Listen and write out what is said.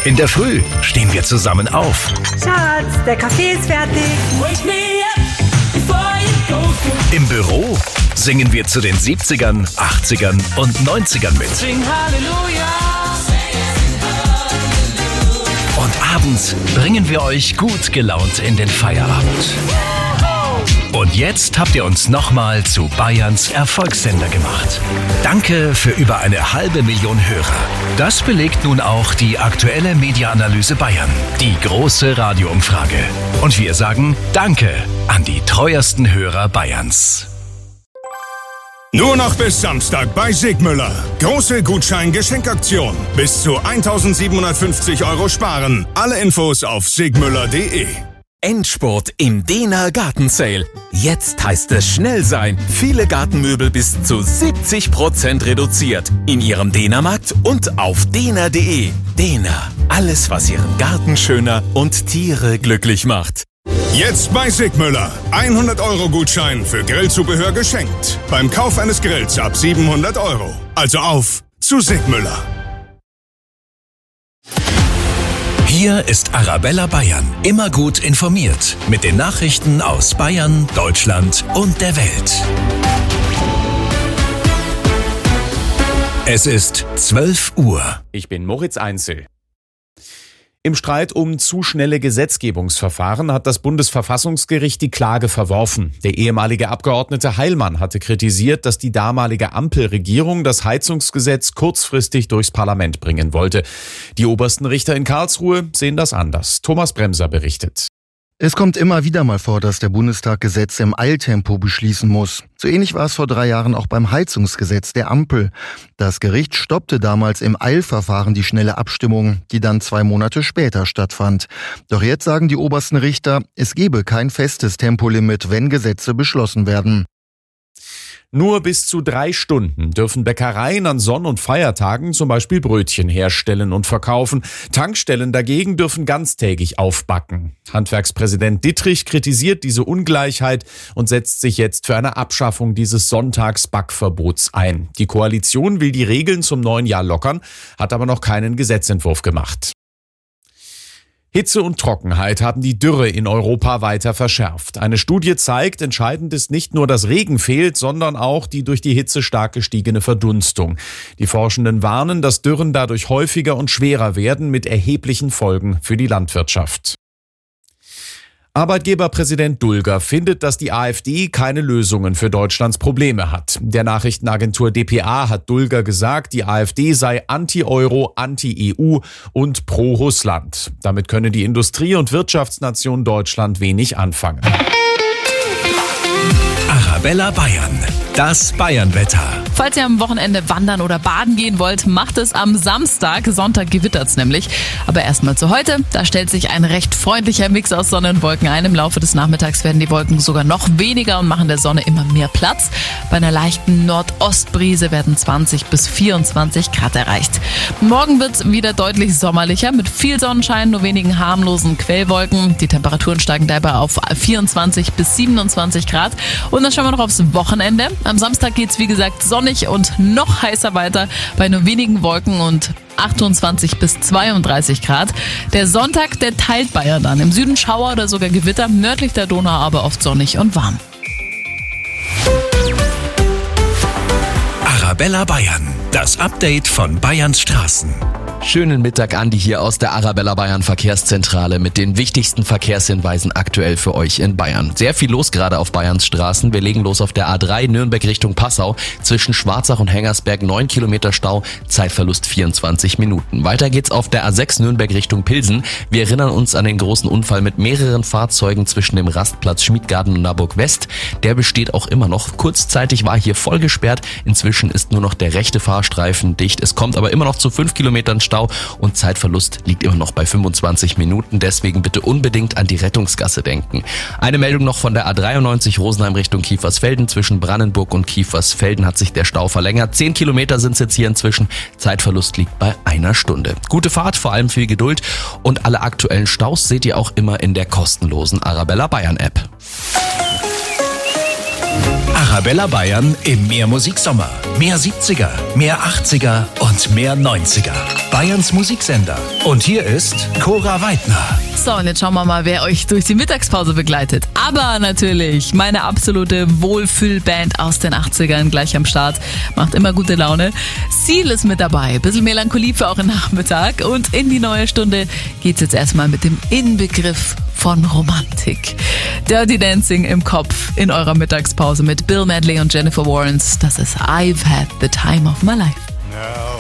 In der Früh stehen wir zusammen auf. Schatz, der Kaffee ist fertig. Wake me up before you go. Im Büro singen wir zu den 70ern, 80ern und 90ern mit. Sing Halleluja. Und abends bringen wir euch gut gelaunt in den Feierabend. Und jetzt habt ihr uns nochmal zu Bayerns Erfolgssender gemacht. Danke für über 1,5 Million Hörer. Das belegt nun auch die aktuelle Media-Analyse Bayern, die große Radioumfrage. Und wir sagen Danke an die treuesten Hörer Bayerns. Nur noch bis Samstag bei Sigmüller. Große Gutschein-Geschenkaktion. Bis zu 1.750 € sparen. Alle Infos auf sigmüller.de. Endspurt im Dehner Gartensale. Jetzt heißt es schnell sein. Viele Gartenmöbel bis zu 70% reduziert. In Ihrem Dehnermarkt und auf dehner.de. Dehner. Alles, was Ihren Garten schöner und Tiere glücklich macht. Jetzt bei Sigmüller. 100 € Gutschein für Grillzubehör geschenkt. Beim Kauf eines Grills ab 700 €. Also auf zu Sigmüller. Hier ist Arabella Bayern. Immer gut informiert. Mit den Nachrichten aus Bayern, Deutschland und der Welt. Es ist 12 Uhr. Ich bin Moritz Einzel. Im Streit um zu schnelle Gesetzgebungsverfahren hat das Bundesverfassungsgericht die Klage verworfen. Der ehemalige Abgeordnete Heilmann hatte kritisiert, dass die damalige Ampelregierung das Heizungsgesetz kurzfristig durchs Parlament bringen wollte. Die obersten Richter in Karlsruhe sehen das anders. Thomas Bremser berichtet. Es kommt immer wieder mal vor, dass der Bundestag Gesetze im Eiltempo beschließen muss. So ähnlich war es vor 3 Jahren auch beim Heizungsgesetz der Ampel. Das Gericht stoppte damals im Eilverfahren die schnelle Abstimmung, die dann 2 Monate später stattfand. Doch jetzt sagen die obersten Richter, es gebe kein festes Tempolimit, wenn Gesetze beschlossen werden. Nur bis zu 3 Stunden dürfen Bäckereien an Sonn- und Feiertagen zum Beispiel Brötchen herstellen und verkaufen. Tankstellen dagegen dürfen ganztägig aufbacken. Handwerkspräsident Dittrich kritisiert diese Ungleichheit und setzt sich jetzt für eine Abschaffung dieses Sonntagsbackverbots ein. Die Koalition will die Regeln zum neuen Jahr lockern, hat aber noch keinen Gesetzentwurf gemacht. Hitze und Trockenheit haben die Dürre in Europa weiter verschärft. Eine Studie zeigt, entscheidend ist nicht nur, dass Regen fehlt, sondern auch die durch die Hitze stark gestiegene Verdunstung. Die Forschenden warnen, dass Dürren dadurch häufiger und schwerer werden mit erheblichen Folgen für die Landwirtschaft. Arbeitgeberpräsident Dulger findet, dass die AfD keine Lösungen für Deutschlands Probleme hat. Der Nachrichtenagentur dpa hat Dulger gesagt, die AfD sei anti-Euro, anti-EU und pro-Russland. Damit könne die Industrie- und Wirtschaftsnation Deutschland wenig anfangen. Arabella Bayern. Das Bayernwetter. Falls ihr am Wochenende wandern oder baden gehen wollt, macht es am Samstag. Sonntag gewittert's nämlich. Aber erstmal zu heute. Da stellt sich ein recht freundlicher Mix aus Sonne und Wolken ein. Im Laufe des Nachmittags werden die Wolken sogar noch weniger und machen der Sonne immer mehr Platz. Bei einer leichten Nordostbrise werden 20 bis 24 Grad erreicht. Morgen wird's wieder deutlich sommerlicher mit viel Sonnenschein, nur wenigen harmlosen Quellwolken. Die Temperaturen steigen dabei auf 24 bis 27 Grad. Und dann schauen wir noch aufs Wochenende. Am Samstag geht's wie gesagt sonnig und noch heißer weiter bei nur wenigen Wolken und 28 bis 32 Grad. Der Sonntag, der teilt Bayern dann. Im Süden Schauer oder sogar Gewitter, nördlich der Donau aber oft sonnig und warm. Arabella Bayern. Das Update von Bayerns Straßen. Schönen Mittag, Andi hier aus der Arabella Bayern Verkehrszentrale mit den wichtigsten Verkehrshinweisen aktuell für euch in Bayern. Sehr viel los gerade auf Bayerns Straßen. Wir legen los auf der A3 Nürnberg Richtung Passau. Zwischen Schwarzach und Hengersberg 9 Kilometer Stau, Zeitverlust 24 Minuten. Weiter geht's auf der A6 Nürnberg Richtung Pilsen. Wir erinnern uns an den großen Unfall mit mehreren Fahrzeugen zwischen dem Rastplatz Schmiedgarten und Naburg West. Der besteht auch immer noch. Kurzzeitig war hier voll gesperrt. Inzwischen ist nur noch der rechte Fahrstreifen dicht. Es kommt aber immer noch zu 5 Kilometern Stau und Zeitverlust liegt immer noch bei 25 Minuten. Deswegen bitte unbedingt an die Rettungsgasse denken. Eine Meldung noch von der A93 Rosenheim Richtung Kiefersfelden. Zwischen Brannenburg und Kiefersfelden hat sich der Stau verlängert. 10 Kilometer sind es jetzt hier inzwischen. Zeitverlust liegt bei 1 Stunde. Gute Fahrt, vor allem viel Geduld. Und alle aktuellen Staus seht ihr auch immer in der kostenlosen Arabella Bayern App. Arabella Bayern im Mehr Musiksommer. Mehr 70er, mehr 80er und mehr 90er. Bayerns Musiksender. Und hier ist Cora Weidner. So, und jetzt schauen wir mal, wer euch durch die Mittagspause begleitet. Aber natürlich meine absolute Wohlfühlband aus den 80ern gleich am Start. Macht immer gute Laune. Seal ist mit dabei. Bisschen Melancholie für euren Nachmittag. Und in die neue Stunde geht's jetzt erstmal mit dem Inbegriff von Romantik. Dirty Dancing im Kopf in eurer Mittagspause mit Bill Medley und Jennifer Warnes. Das ist I've Had the Time of My Life. Now